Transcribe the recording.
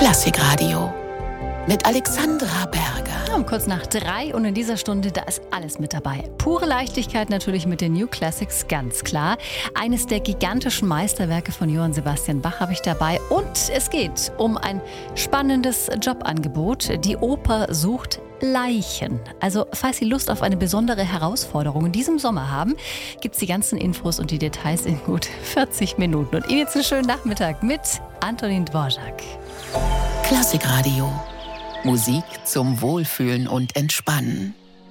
Klassikradio mit Alexandra Berger. Um kurz nach 3 und in dieser Stunde, da ist alles mit dabei. Pure Leichtigkeit natürlich mit den New Classics, ganz klar. Eines der gigantischen Meisterwerke von Johann Sebastian Bach habe ich dabei. Und es geht um ein spannendes Jobangebot. Die Oper sucht Leichen. Also falls Sie Lust auf eine besondere Herausforderung in diesem Sommer haben, gibt es die ganzen Infos und die Details in gut 40 Minuten. Und Ihnen jetzt einen schönen Nachmittag mit Antonin Dvorak. Klassikradio. Musik zum Wohlfühlen und Entspannen.